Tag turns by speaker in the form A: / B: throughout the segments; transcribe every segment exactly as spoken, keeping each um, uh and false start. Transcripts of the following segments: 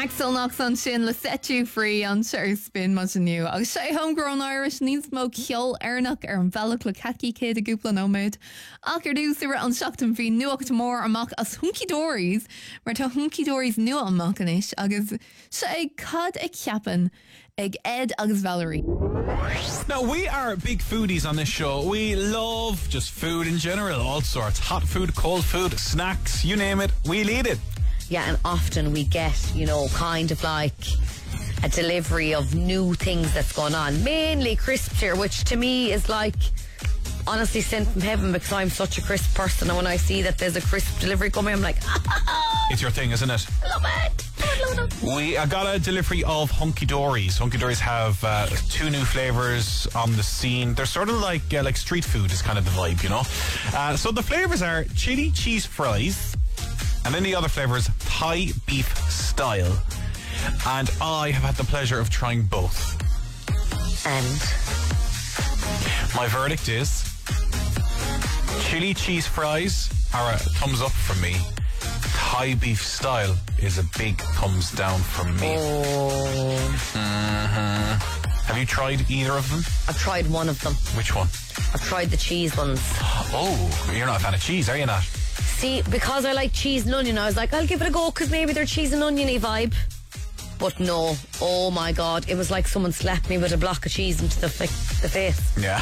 A: Axel knocks on sin le set you free on Sir Spin much new. Agus sé homegrown Irish needs mo kiol ernach ar an velach le catki kid a gúpla nóméid. Ach ar dús ire an seachtam fi nuacht mór amach as hunky dories, mar tá hunky dories nu amach anis agus sé cad ag chiapan ag Ed agus Valerie.
B: Now, we are big foodies on this show. We love just food in general, all sorts. Hot food, cold food, snacks, you name it, we'll eat it.
C: Yeah, and often we get, you know, kind of like a delivery of new things that's going on. Mainly crisps here, which to me is like honestly sent from heaven because I'm such a crisp person, and when I see that there's a crisp delivery coming, I'm like, ah,
B: it's your thing, isn't it?
C: I love it. I love it.
B: We I got a delivery of Hunky Dories. Hunky Dories have uh, two new flavours on the scene. They're sort of like uh, like street food is kind of the vibe, you know. Uh, so the flavours are chili cheese fries, and then the other flavour is Thai beef style. And I have had the pleasure of trying both.
C: And
B: my verdict is chili cheese fries are a thumbs up from me. Thai beef style is a big thumbs down from me.
C: Oh.
B: Mm-hmm. Have you tried either of them?
C: I've tried one of them.
B: Which one?
C: I've tried the cheese ones.
B: Oh, you're not a fan of cheese, are you not?
C: See, because I like cheese and onion, I was like, I'll give it a go because maybe they're cheese and oniony vibe. But no, oh my god, it was like someone slapped me with a block of cheese into the, fi- the face.
B: Yeah.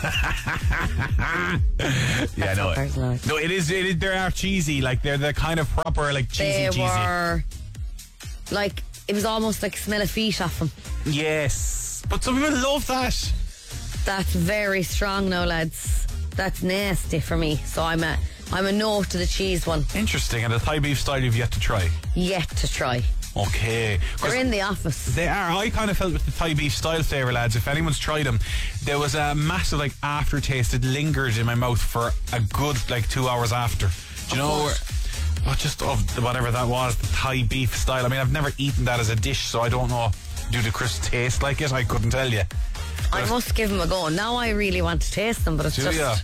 B: yeah, no.
C: It, like.
B: No, it is, it is, they are cheesy, like they're the kind of proper, like cheesy,
C: they
B: cheesy.
C: They were, like, it was almost like smell of feet off them.
B: Yes, but some people love that.
C: That's very strong now, lads. That's nasty for me, so I'm a, I'm a no to the cheese one.
B: Interesting, and the Thai beef style you've yet to try?
C: Yet to try.
B: Okay.
C: They're in the office.
B: They are. I kind of felt with the Thai beef style flavour, lads, if anyone's tried them, there was a massive like aftertaste. It lingered in my mouth for a good like two hours after. Do you know where, oh, just of whatever that was, the Thai beef style. I mean, I've never eaten that as a dish, so I don't know. Do the crisps taste like it? I couldn't tell you. But
C: I must give them a go. Now I really want to taste them, but it's just...
B: Ya?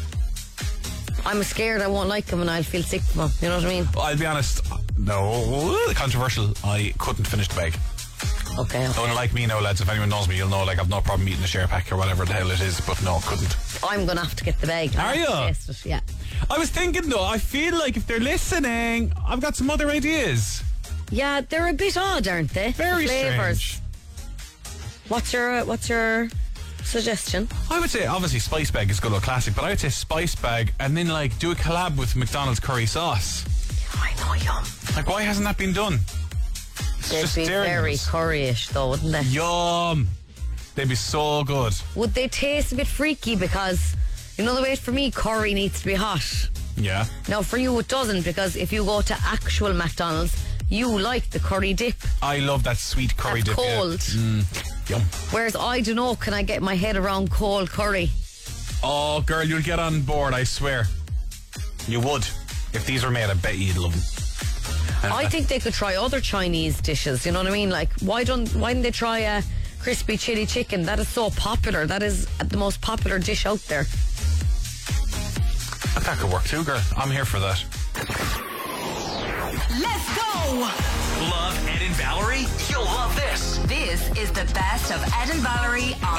C: I'm scared I won't like them and I'll feel sick from them. You know what I mean?
B: Well, I'll be honest. No, controversial. I couldn't finish the bag.
C: Okay, okay.
B: Don't like me now, lads. If anyone knows me, you'll know like I've no problem eating a share pack or whatever the hell it is. But no, couldn't.
C: I'm going to have to get the bag.
B: Are you?
C: Taste it, yeah.
B: I was thinking though, I feel like if they're listening, I've got some other ideas.
C: Yeah, they're a bit odd, aren't they?
B: Very
C: the flavours.
B: strange.
C: What's your What's your suggestion?
B: I would say obviously Spice Bag is good old classic, but I would say Spice Bag and then like do a collab with McDonald's curry sauce.
C: I know, yum.
B: Like, why hasn't that been done? It's
C: They'd
B: just
C: be
B: staring
C: very
B: at us.
C: curry-ish though, wouldn't they?
B: Yum. They'd be so good.
C: Would they taste a bit freaky because, you know the way for me, curry needs to be hot.
B: Yeah.
C: Now for you it doesn't, because if you go to actual McDonald's, you like the curry dip.
B: I love that sweet curry
C: That's
B: dip.
C: cold.
B: Yeah. Mm, yum.
C: Whereas I don't know, can I get my head around cold curry?
B: Oh, girl, you'll get on board, I swear. You would. If these were made, I bet you'd love them. And
C: I think they could try other Chinese dishes, you know what I mean? Like, why don't why didn't they try a crispy chili chicken? That is so popular. That is the most popular dish out there.
B: that could work too, girl. I'm here for that.
D: Let's go! Love Ed and Valerie? You'll love this.
E: This is the best of Ed and Valerie on